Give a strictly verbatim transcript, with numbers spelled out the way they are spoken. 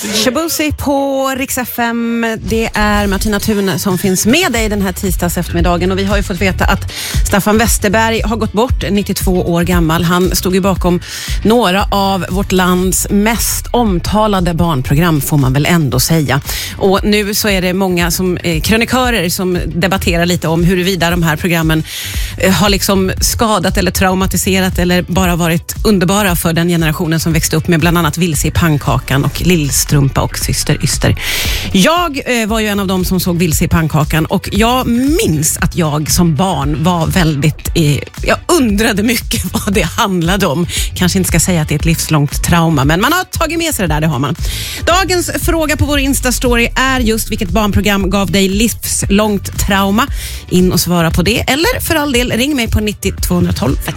Shabuzi på Rix F M. Det är Martina Thun som finns med dig den här tisdags eftermiddagen. Och vi har ju fått veta att Staffan Westerberg har gått bort, nittiotvå år gammal. Han stod ju bakom några av vårt lands mest omtalade barnprogram, får man väl ändå säga. Och nu så är det många som eh, krönikörer som debatterar lite om huruvida de här programmen eh, har liksom skadat eller traumatiserat eller bara varit underbara för den generationen som växte upp med bland annat Vilse i pannkakan och Lillstrumpa och Syster Yster. Jag eh, var ju en av dem som såg Vilse i pannkakan, och jag minns att jag som barn var väldigt, eh, jag undrade mycket vad det handlade om. Kanske inte ska säga att det är ett livslångt trauma, men man har tagit med sig det där, det har man. Dagens fråga på vår Insta-story är just: vilket barnprogram gav dig livslångt trauma? In och svara på det, eller för all del ring mig på nittio tvåhundratolv.